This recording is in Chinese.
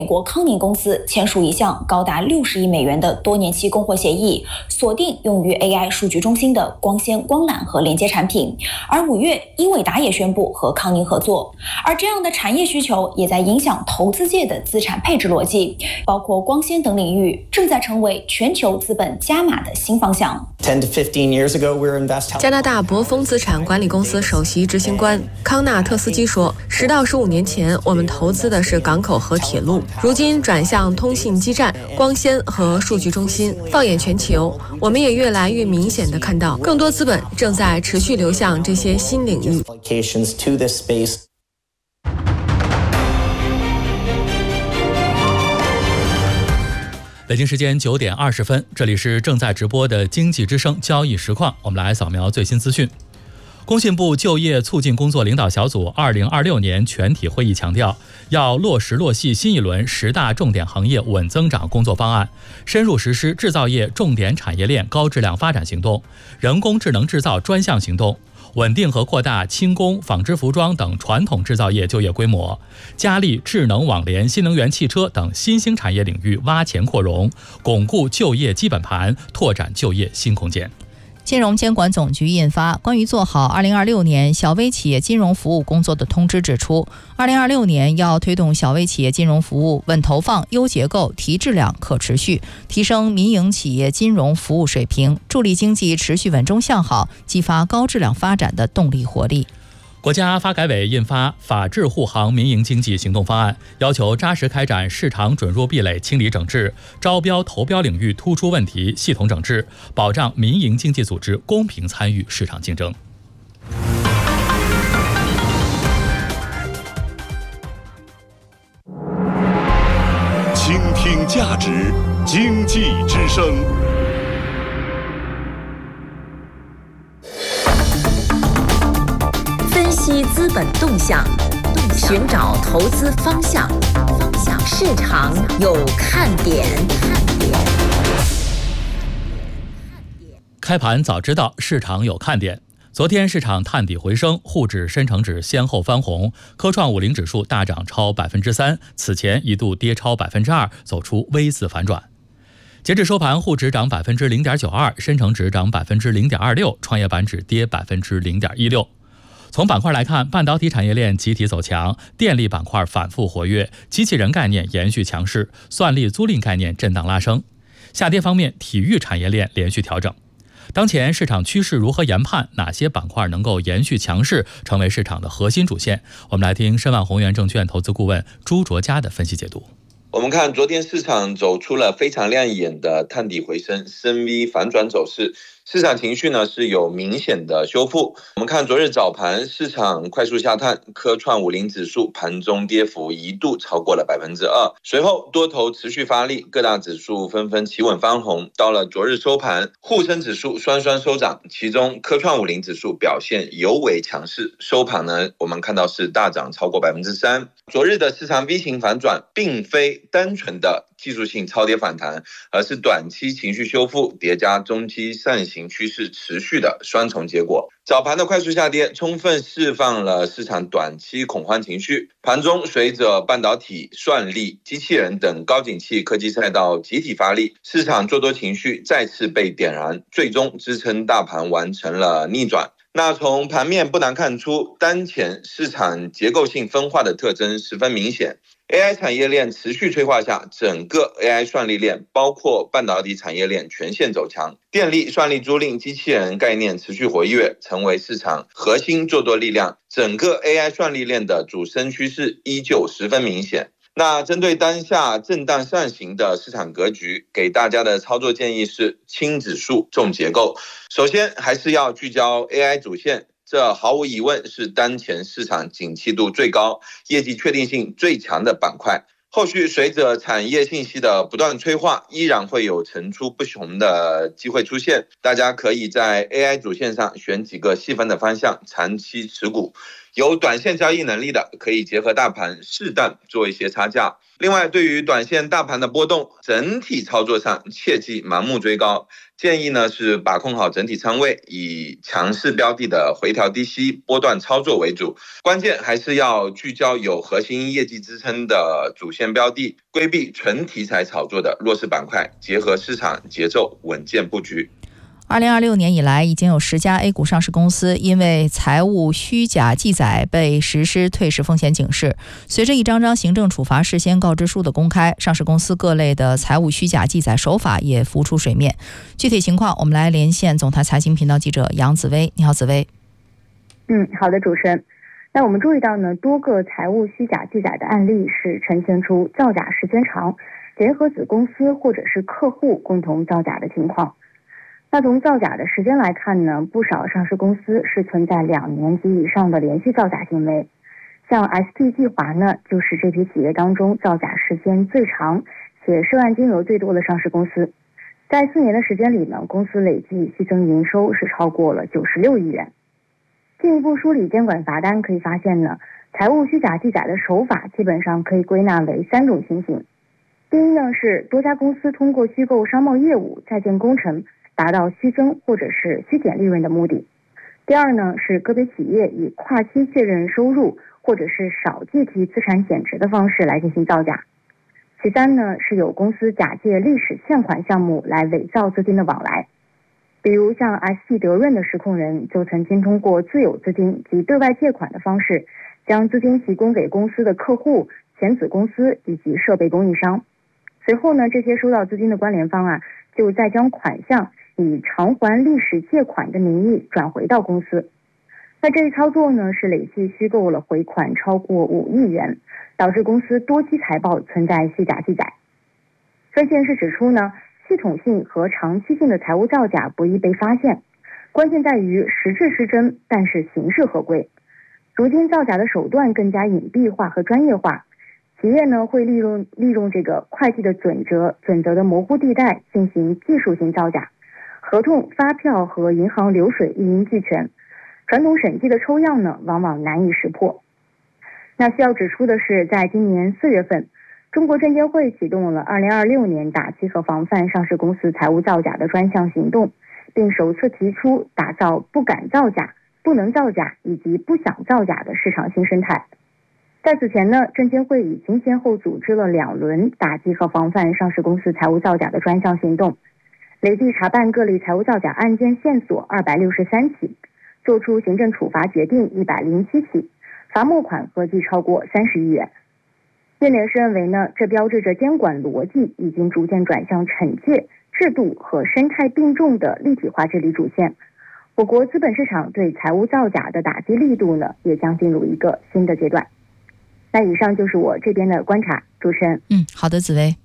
美国康宁公司签署一项高达60亿美元的多年期供货协议，锁定用于 AI 数据中心的光纤、光缆和连接产品。而5月，英伟达也宣布和康宁合作。而这样的产业需求也在影响投资界的资产配置逻辑，包括光纤等领域正在成为全球资本加码的新方向。 加拿大博丰资产管理公司首席执行官康纳特斯基说，10到15年前，我们投资的是港口和铁路，如今转向通信基站、光纤和数据中心。放眼全球，我们也越来越明显地看到，更多资本正在持续流向这些新领域。 北京时间9点20分，这里是正在直播的经济之声交易实况，我们来扫描最新资讯。工信部就业促进工作领导小组2026年全体会议强调，要落实落细新一轮10大重点行业稳增长工作方案，深入实施制造业重点产业链高质量发展行动、人工智能制造专项行动，稳定和扩大轻工、纺织服装等传统制造业就业规模，加力智能网联、新能源汽车等新兴产业领域挖潜扩容，巩固就业基本盘，拓展就业新空间。 金融监管总局印发关于做好2026年小微企业金融服务工作的通知，指出2026年要推动小微企业金融服务稳投放、优结构、提质量、可持续，提升民营企业金融服务水平，助力经济持续稳中向好，激发高质量发展的动力活力。 国家发改委印发法治护航民营经济行动方案，要求扎实开展市场准入壁垒清理整治，招标投标领域突出问题系统整治，保障民营经济组织公平参与市场竞争。 倾听价值，经济之声。 析资本动向，寻找投资方向，市场有看点。 开盘早知道市场有看点。昨天市场探底回升，沪指、深成指先后翻红，科创50指数大涨超3%，此前一度跌超2%，走出 V 字反转。截至收盘，沪指涨0.92%，深成指涨0.26%，创业板指跌0.16%。从板块来看，半导体产业链集体走强，电力板块反复活跃，机器人概念延续强势，算力租赁概念震荡拉升。下跌方面，体育产业链连续调整。当前市场趋势如何研判？哪些板块能够延续强势，成为市场的核心主线？我们来听申万宏源证券投资顾问朱卓嘉的分析解读。 我们看昨天市场走出了非常亮眼的探底回升、深 V 反转走势，市场情绪呢是有明显的修复。我们看昨日早盘市场快速下探，科创50指数盘中跌幅一度超过了2%，随后多头持续发力，各大指数纷纷企稳翻红。到了昨日收盘，沪深指数双双收涨，其中科创50指数表现尤为强势，收盘呢我们看到是大涨超过3%。昨日的市场 V 型反转并非单纯的技术性超跌反弹，而是短期情绪修复叠加中期上行趋势持续的双重结果。早盘的快速下跌充分释放了市场短期恐慌情绪，盘中随着半导体、算力、机器人等高景气科技赛道集体发力，市场做多情绪再次被点燃，最终支撑大盘完成了逆转。那从盘面不难看出，当前市场结构性分化的特征十分明显。AI 产业链持续催化下，整个 AI 算力链包括半导体产业链全线走强，电力、算力租赁、机器人概念持续活跃，成为市场核心做多力量。整个 AI 算力链的主升趋势依旧十分明显。那针对当下震荡上行的市场格局，给大家的操作建议是轻指数重结构。首先还是要聚焦 AI 主线，这毫无疑问是当前市场景气度最高、业绩确定性最强的板块。后续随着产业信息的不断催化，依然会有层出不穷的机会出现。大家可以在 AI 主线上选几个细分的方向，长期持股。 有短线交易能力的可以结合大盘适当做一些差价。另外，对于短线大盘的波动，整体操作上切忌盲目追高，建议呢是把控好整体仓位，以强势标的的回调低吸波段操作为主。关键还是要聚焦有核心业绩支撑的主线标的，规避纯题材炒作的弱势板块，结合市场节奏稳健布局。 2026年以来，已经有10家 A 股上市公司因为财务虚假记载被实施退市风险警示。随着一张张行政处罚事先告知书的公开，上市公司各类的财务虚假记载手法也浮出水面。具体情况，我们来连线总台财经频道记者杨紫薇。你好，紫薇。 好的，主持人。那我们注意到呢，多个财务虚假记载的案例是呈现出造假时间长，联合子公司或者是客户共同造假的情况。那从造假的时间来看呢，不少上市公司是存在2年及以上的连续造假行为。像 ST 计划呢，就是这批企业当中造假时间最长且涉案金额最多的上市公司。在4年的时间里呢，公司累计虚增营收是超过了96亿元。进一步梳理监管罚单，可以发现呢，财务虚假记载的手法基本上可以归纳为3种情形。第一呢，是多家公司通过虚构商贸业务、在建工程，达到虚增或者是虚减利润的目的。第二呢，是个别企业以跨期确认收入或者是少计提资产减值的方式来进行造假。其三呢，是有公司假借历史欠款项目来伪造资金的往来。比如像 ST 德润的实控人就曾经通过自有资金及对外借款的方式，将资金提供给公司的客户、前子公司以及设备供应商。随后呢，这些收到资金的关联方就再将款项以偿还历史借款的名义转回到公司。那这一操作呢，是累计虚构了回款超过5亿元，导致公司多期财报存在虚假记载。分析人士指出呢，系统性和长期性的财务造假不易被发现，关键在于实质失真，但是形式合规。如今造假的手段更加隐蔽化和专业化，企业呢会利用这个会计的准则的模糊地带进行技术性造假，合同、发票和银行流水一应俱全，传统审计的抽样呢往往难以识破。那需要指出的是，在今年4月份，中国证监会启动了2026年打击和防范上市公司财务造假的专项行动，并首次提出打造不敢造假、不能造假以及不想造假的市场新生态。在此前呢，证监会已经先后组织了2轮打击和防范上市公司财务造假的专项行动，累计查办各类财务造假案件线索263起，作出行政处罚决定107起，罚没款合计超过30亿元。业内人士认为呢，这标志着监管逻辑已经逐渐转向惩戒、制度和生态并重的立体化治理主线。我国资本市场对财务造假的打击力度呢，也将进入一个新的阶段。那以上就是我这边的观察，主持人。 好的，紫薇。